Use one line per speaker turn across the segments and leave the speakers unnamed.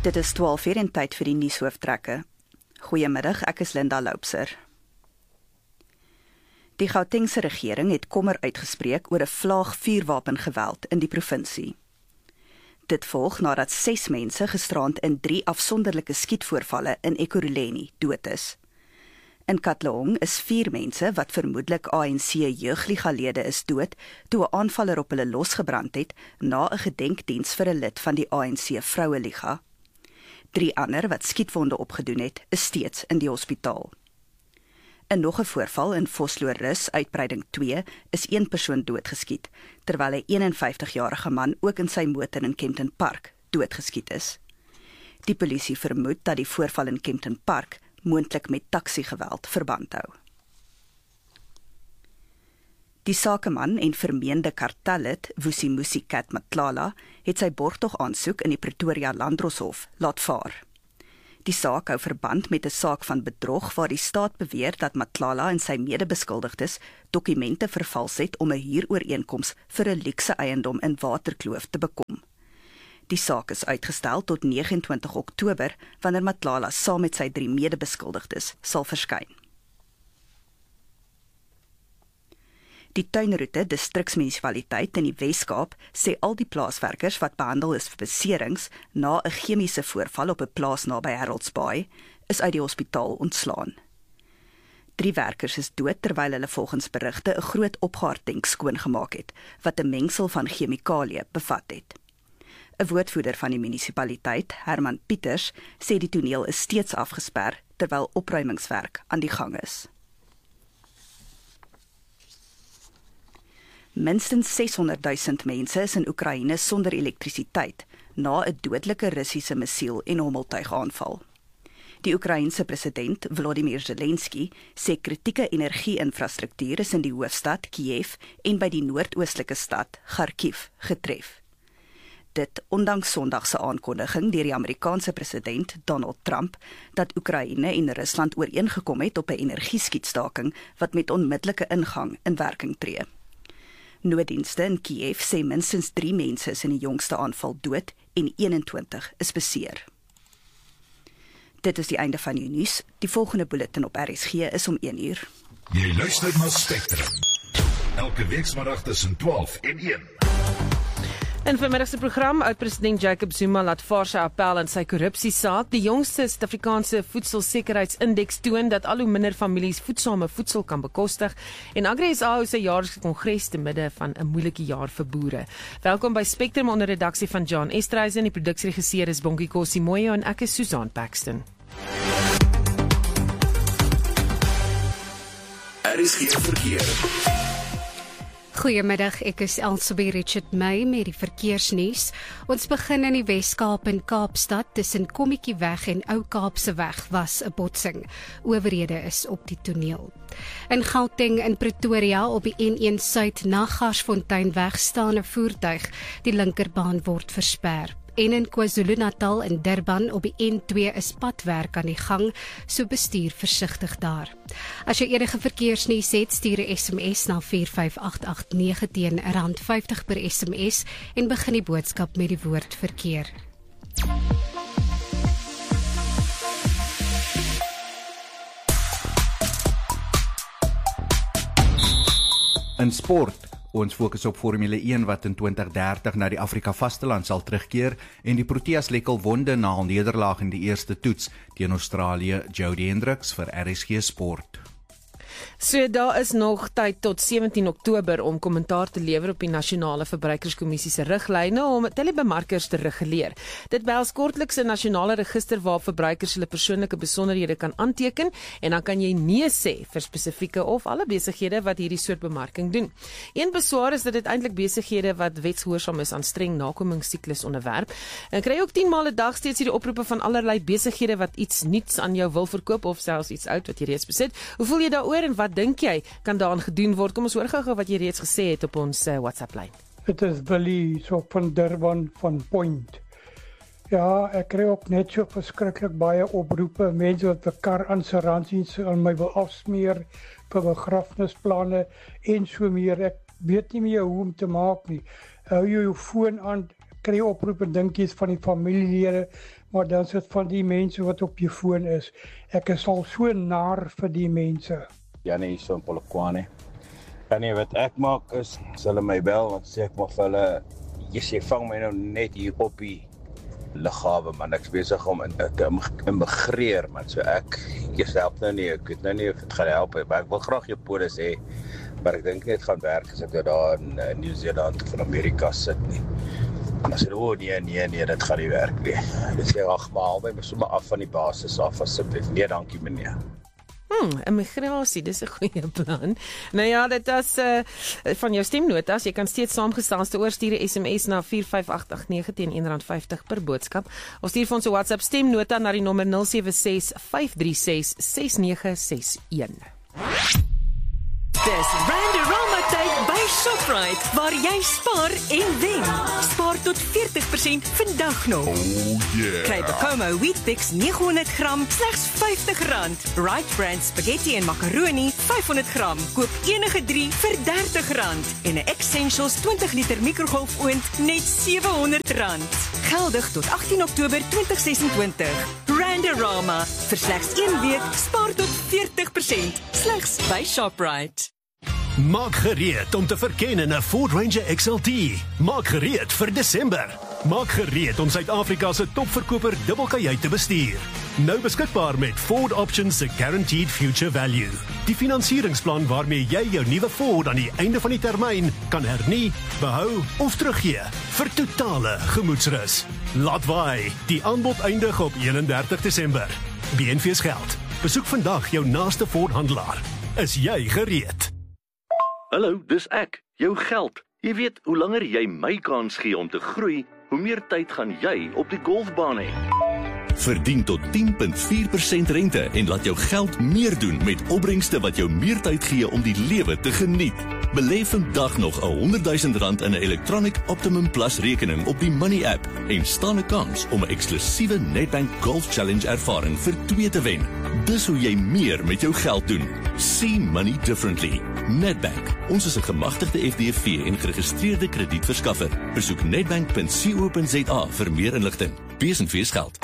Dit is 12:00 en tyd vir die nuushooftrekke. Goeiemiddag, ek is Linda Loupser. Die Gautengse regering het kommer uitgespreek oor 'n vlaag vuurwapengeweld in die provinsie. Dit volg nadat 6 mense gisterand in 3 afsonderlike skietvoorvalle in Ekurhuleni dood is. In Katlehong is 4 mense wat vermoedelik ANC jeugligalede is dood toe 'n aanvaller op hulle losgebrand het na 'n gedenkdiens vir 'n lid van die ANC Vroueliga. 3 ander wat skietwonde opgedoen het, is steeds in die hospitaal. In nog 'n voorval in Vosloorus, uitbreiding 2, is 1 persoon doodgeskiet, terwyl 'n 51-jarige man ook in sy motor in Kempton Park doodgeskiet is. Die polisie vermoed dat die voorval in Kempton Park moontlik met taxi-geweld verband hou. Die sakeman en vermeende kartellid, Vusimusi Kat Matlala, het sy borgtog aansoek in die Pretoria Landdroshof laat vaar. Die saak hou verband met 'n saak van bedrog waar die staat beweer dat Matlala en sy medebeskuldigdes dokumente vervals het om 'n huurooreenkoms vir 'n luukse eiendom in Waterkloof te bekom. Die saak is uitgestel tot 29 Oktober, wanneer Matlala saam met sy 3 medebeskuldigdes sal verskyn. Die Tuinroete distriksmunisipaliteit in die Wes-Kaap sê al die plaaswerkers wat behandel is vir beserings na 'n chemiese voorval op 'n plaas naby Harold's-Baai, is uit die hospitaal ontslaan. 3 werkers is dood terwyl hulle volgens berigte 'n groot opgaartank skoongemaak het, wat 'n mengsel van chemikalieë bevat het. 'n Woordvoerder van die munisipaliteit, Herman Pieters, sê die toneel is steeds afgesper terwyl opruimingswerk aan die gang is. Minstens 600,000 mense is in Oekraïne sonder elektrisiteit na 'n dodelike Russiese missiel en hommeltuigaanval. Die Oekraïense president Volodymyr Zelensky sê kritieke energie-infrastruktuur is in die hoofstad Kiev en by die noordoostelike stad Kharkiv getref. Dit ondanks Sondag se aankondiging deur die Amerikaanse president Donald Trump dat Oekraïne en Rusland ooreengekom het op 'n energieskietstaking wat met onmiddellike ingang in werking tree. Nooddienste in Kiev sê minstens 3 mense is in die jongste aanval dood en 21 is beseer. Dit is die einde van die nuus. Die volgende bulletin op RSG is om 1:00.
Jy luister na Spectrum. Elke weekmiddag tussen 12 en 1.
In vanmiddag se program, oud-president Jacob Zuma laat vaar sy appel in sy korrupsiesaak. Die jongste Suid-Afrikaanse voedselsekerheidsindeks toon dat al hoe minder families voedsame voedsel kan bekostig. En Agri-SA hou sy jaarlikse kongres te midde van 'n moeilike jaar vir boere. Welkom by Spectrum onder redaksie van John Estreisen. Die produksieregisseur is Bongie Kosimoyo en ek is Susan Paxton.
RSG verkeer.
Goeiemiddag, ek is Elsabie Richard May met die verkeersnuus. Ons begin in die Wes-Kaap en Kaapstad tussen Kommetjieweg en Ou Kaapse weg was 'n botsing. Owerhede is op die toneel. In Gauteng in Pretoria op die N1 Suid na Garsfonteinweg staan 'n voertuig. Die linkerbaan word versper. En in KwaZulu-Natal en Durban op die N2 is padwerk aan die gang, so bestuur versigtig daar. As jy enige verkeersnuus het, stuur 'n SMS na 45889 teen R50 per SMS en begin die boodskap met die woord verkeer.
In sport, ons fokus op Formule 1 wat in 2030 na die Afrika vasteland sal terugkeer en die Proteas lekkel wonde na 'n nederlaag in die eerste toets teen Australië. Jody Hendricks vir RSG Sport.
So daar is nog tyd tot 17 Oktober om kommentaar te lewer op die Nasionale Verbruikerskommissie se riglyne om telebemarkers te reguleer. Dit behels kortliks 'n nasionale register waar verbruikers hulle persoonlike besonderhede kan aanteken en dan kan jy nee sê vir spesifieke of alle besighede wat hierdie soort bemarking doen. Een beswaar is dat dit eintlik besighede wat wetsgehoorsaam is aan streng nakomingssiklus onderwerp. En kry ook 10 maal 'n dag steeds hierdie oproepe van allerlei besighede wat iets nuuts aan jou wil verkoop of selfs iets oud wat jy reeds besit. Hoe voel jy daaroor en wat dink jy kan daaraan gedoen word? Kom ons hoor gou wat jy reeds gesê het op ons WhatsApp-lyn.
Dit is Billy so van Durban van Point. Ja, ek kry ook net so verskriklik baie oproepe, mense wat 'n kar assuransies aan my wil afsmeer vir begrafnisplanne en so meer. Ek weet nie meer hoe om te maak nie. Hou jou foon aan, kry oproepe dink jy's van die familielede, maar dan is dit van die mense wat op jou foon is. Ek is al so naar vir die mense.
Janie hier so in Polokwane. En nee, wat ek maak is, hulle my bel, want sê ek maar vir hulle, jy vang my nou net hier op die lughawe, man, ek is besig om immigreer, man, so ek help nou nie, ek weet nou nie of het gaan help, maar ek wil graag jou polis hê, maar ek dink nie het gaan werk as ek daar in Nieu-Seeland of in Amerika sit nie. En dan sê hulle, nee, dit gaan nie werk nie. Dit sê, ag, maar haal my sommer af van die basis af, asseblief. Nee, dankie meneer.
Immigrasie, dis 'n goeie plan. Nou ja, dit is van jou stemnotas. Jy kan steeds saamgestel oor stuur 'n SMS na 45889 teen R1.50 per boodskap. Of stuur vir ons 'n WhatsApp stemnota na die nommer 0765366961.
Dis Randeroma tyd by Shoprite, waar jy spaar en wen. Spaar tot 40% vandag nog. Kry Bekomo Wheatbix 900 gram, slegs R50. Right Brand Spaghetti en Macaroni 500 gram, koop enige 3 vir R30. En 'n Essentials 20 liter mikrogolfoond net R700. Geldig tot 18 Oktober 2026. Randeroma, vir slegs 1 week, spaar tot 40%, slegs by Shoprite.
Maak gereed om te verken in 'n Ford Ranger XLT. Maak gereed vir Desember. Maak gereed om Suid-Afrika se topverkoper dubbelkajuit te bestuur. Nou beskikbaar met Ford Options se Guaranteed Future Value. Die finansieringsplan waarmee jy jou nuwe Ford aan die einde van die termyn kan hernie, behou of teruggee vir totale gemoedsrus. Laat waai. Die aanbod eindig op 31 Desember. BNV's geld. Besoek vandag jou naaste Ford handelaar. Is jy gereed?
Hallo, dis ek, jou geld. Jy weet, hoe langer jy my kans gee om te groei, hoe meer tyd gaan jy op die golfbaan hê.
Verdien tot 10.4% rente en laat jou geld meer doen met opbrengste wat jou meer tyd gee om die lewe te geniet. Beleef vandag nog R100,000 in 'n Electronic Optimum Plus rekening op die Money app en staan 'n kans om 'n eksklusiewe Nedbank Golf Challenge ervaring vir 2 te wen. Dis hoe jy meer met jou geld doen. See money differently. Nedbank. Ons is 'n gemagtigde FDV en geregistreerde kredietverskaffer. Besoek nedbank.co.za vir meer inligting. BNV's geld.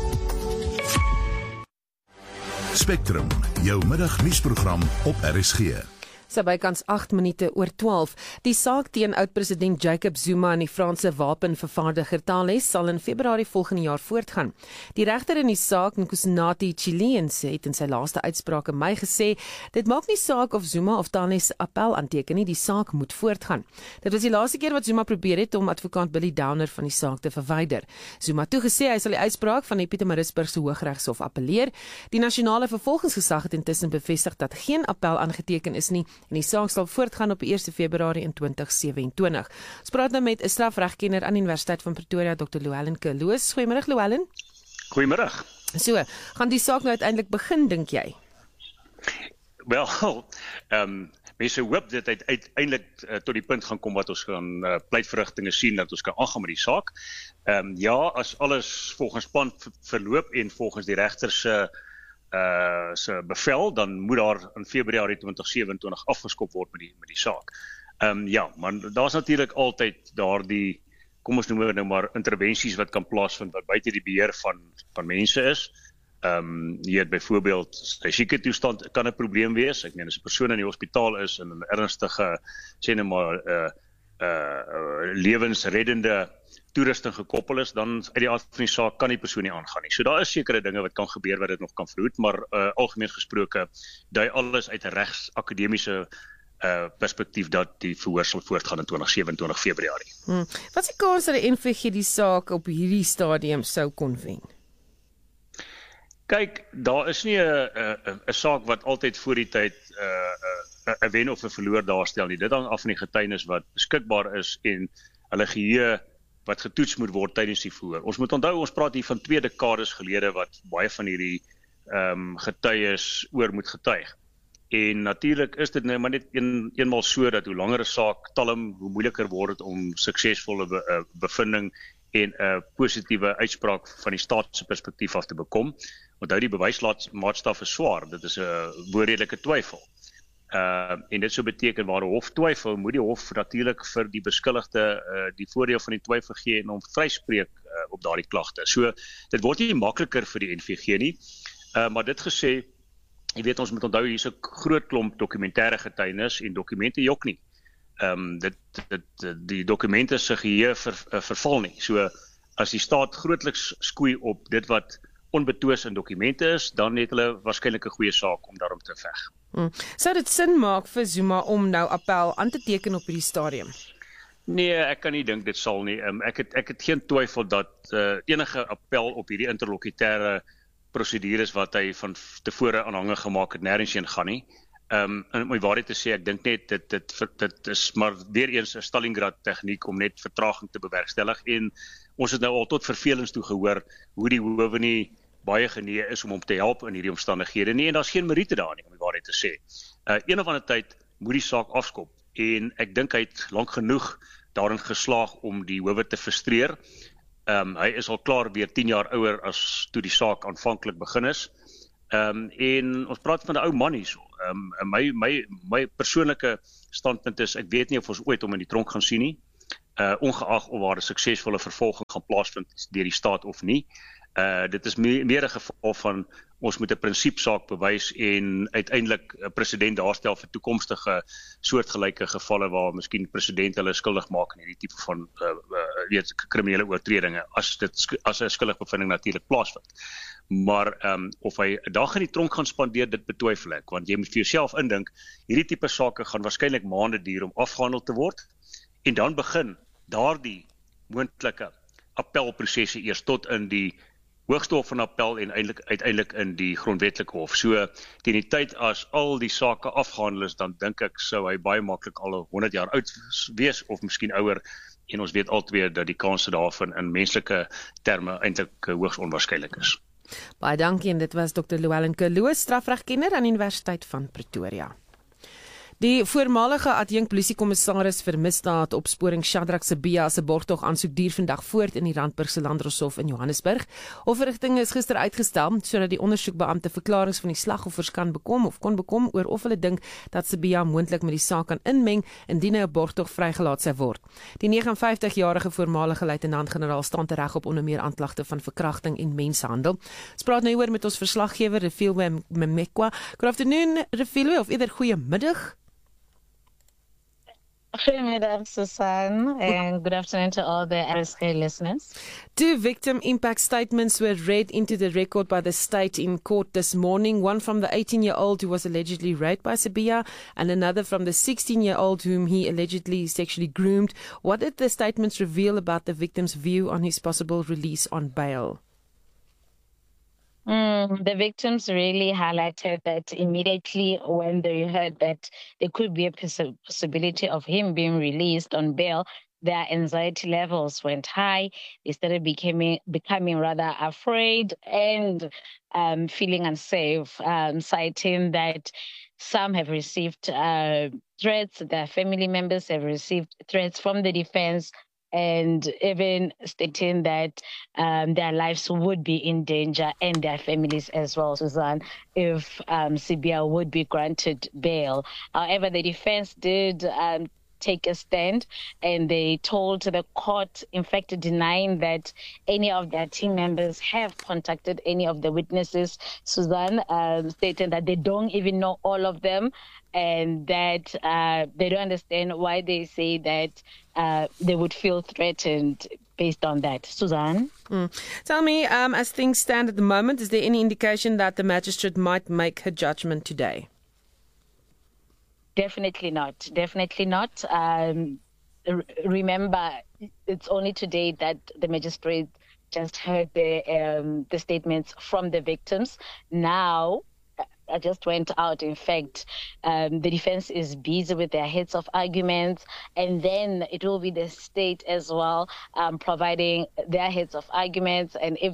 Spectrum, jou middagnuusprogram op RSG.
Sy bykans 8 minute oor 12. Die saak teen oud-president Jacob Zuma en die Franse wapenvervaardiger Thales sal in Februarie volgende jaar voortgaan. Die regter in die saak, Nkusenati Chiliens, het in sy laaste uitspraak in Mei gesê, dit maak nie saak of Zuma of Thales appel aanteken nie, die saak moet voortgaan. Dit was die laaste keer wat Zuma probeer het om advokaat Billy Downer van die saak te verwyder. Zuma toegesê hy sal die uitspraak van die Pietermaritzburgse Hooggeregshof appeleer. Die nasionale vervolgingsgesag het intussen bevestig dat geen appel aangeteken is nie, en die saak sal voortgaan op 1 Februarie in 2027. Ons praat nou met 'n strafregkenner aan die Universiteit van Pretoria, Dr. Llewellyn Kloos. Goeiemôre, Llewellyn.
Goeiemôre.
So, gaan die saak nou uiteindelik begin, dink jy?
Wel, mense hoop dit uiteindelik tot die punt gaan kom wat ons gaan pleitverrigtinge sien dat ons kan aangaan met die saak. Ja, as alles volgens plan verloop en volgens die regter se bevel, dan moet daar in Februarie 2027 afgeskop word met die saak. Ja, maar daar's natuurlik altyd daardie, kom ons noem nou maar intervensies wat kan plaasvind wat buite die beheer van mense is. Jy het byvoorbeeld sy sieke toestand kan 'n probleem wees. Ek meen as 'n persoon in die hospitaal is en 'n ernstige sê net maar lewensreddende toerusting gekoppel is, dan uit die aard van die saak kan die persoon nie aangaan nie. So daar is sekere dinge wat kan gebeur wat dit nog kan verhoed, maar algemeen gesproke dui alles uit 'n regsakademiese perspektief dat die verhoor sal voortgaan in 2027 Februarie.
Wat is die kans dat die NVG die saak op hierdie stadium sou kon wen?
Kyk, daar is nie 'n saak wat altyd voor die tyd 'n wen of 'n verloor daarstel nie. Dit hang af van die getuienis wat beskikbaar is en hulle geheue wat getoets moet word tydens die verhoor. Ons moet onthou, ons praat hier van 2 dekades gelede wat baie van hierdie getuies oor moet getuig. En natuurlik is dit nou maar net eenmaal so dat hoe langer 'n saak talm, hoe moeiliker word dit om suksesvolle bevinding en 'n positiewe uitspraak van die staat se perspektief af te bekom. Onthou die bewysmaatstaf is swaar, dit is 'n voorredelike twyfel. En dit sou beteken waar 'n hof twyfel, moet die hof natuurlik vir die beskuldigde die voordeel van die twyfel gee en hom vryspreek op daardie klagte. So dit word nie makliker vir die NVG nie. Maar dit gesê, jy weet ons moet onthou hier's 'n groot klomp dokumentêre getuienis en dokumente jok nie. Die dokumente se geheue verval nie. So as die staat grootliks skoei op dit wat onbetwis in dokumente is, dan het hulle waarskynlik 'n goeie saak om daarom te veg.
Sou dit sin maak vir Zuma om nou appel aan te teken op hierdie stadium?
Nee, ek kan nie dink dit sal nie. Ek het geen twyfel dat enige appel op hierdie interlokutêre prosedures wat hy van tevore aanhangig gemaak het, nêrens heen gaan nie. En om die waarheid te sê, ek dink net dit is maar weer eens 'n Stalingrad tegniek om net vertraging te bewerkstellig, en ons het nou al tot vervelings toe gehoor hoe die howe nie baie genee is om hom te help in hierdie omstandighede nie, en daar's geen meriete daar nie, om die waarheid te sê. Een of ander tyd moet die saak afskop, en ek dink hy het lank genoeg daarin geslaag om die howe te frustreer. Hy is al klaar weer 10 jaar ouer as toe die saak aanvanklik begin is. En ons praat van 'n ou man hierso. My persoonlike standpunt is, ek weet nie of ons ooit hom in die tronk gaan sien nie, ongeag of daar 'n suksesvolle vervolging gaan plaasvind deur die staat of nie. Dit is meer 'n geval van ons moet 'n prinsipsaak bewys en uiteindelik 'n presedent daarstel vir toekomstige soortgelyke gevalle waar miskien president hulle skuldig maak in hierdie tipe van kriminele oortredinge, as 'n skuldigbevinding natuurlik plaasvind. Maar of hy 'n dag in die tronk gaan spandeer, dit betwyfel ek, want jy moet vir jouself indink, hierdie tipe sake gaan waarskynlik maande duur om afgehandel te word, en dan begin daardie moontlike appelprosesse eers tot in die Hoogste Hof van Appel en uiteindelik in die grondwetlike hof. So teen die tyd as al die sake afgehandel is, dan dink ek sou hy baie maklik al 100 jaar oud wees of miskien ouer, en ons weet altwee dat die kanse daarvan in menslike terme eintlik hoogs onwaarskynlik is.
Baie dankie, en dit was Dr. Llewellyn Kerloos, strafregkenner aan die Universiteit van Pretoria. Die voormalige adjunkt-polisiekommissaris vir misdaadopsporing Shadrack Sibiya se borgtog aansoek duur vandag voort in die Randburgse Landdroshof in Johannesburg. Hofverrigting is gister uitgestel sodat die ondersoekbeampte verklaringe van die slagoffers kon bekom oor of hulle dink dat Sibiya moontlik met die saak kan inmeng indien hy op borgtog vrygelaat sou word. Die 59-jarige voormalige luitenant-generaal staan tereg op onder meer aanklagte van verkrachting en mensenhandel. Ons praat nou oor met ons verslaggewer Refilwe Mmekwa. Good afternoon, Refilwe, of eerder goeiemiddag.
Goedemiddag, Susan, and good afternoon to all the RSK listeners.
2 victim impact statements were read into the record by the state in court this morning. One from the 18-year-old who was allegedly raped by Sibiya, and another from the 16-year-old whom he allegedly sexually groomed. What did the statements reveal about the victim's view on his possible release on bail?
The victims really highlighted that immediately when they heard that there could be a possibility of him being released on bail, their anxiety levels went high. They started becoming rather afraid and feeling unsafe, citing that some have received threats, their family members have received threats from the defense, and even stating that their lives would be in danger and their families as well, Susan, if Sibiya would be granted bail. However, the defense did take a stand, and they told the court, in fact, denying that any of their team members have contacted any of the witnesses, Susan, stating that they don't even know all of them, and that they don't understand why they say that they would feel threatened based on that. Susan?
Tell me, as things stand at the moment, is there any indication that the magistrate might make her judgment today?
Definitely not. Definitely not. Remember, it's only today that the magistrate just heard the statements from the victims. Now, I just went out. In fact, the defense is busy with their heads of arguments, and then it will be the state as well providing their heads of arguments. And if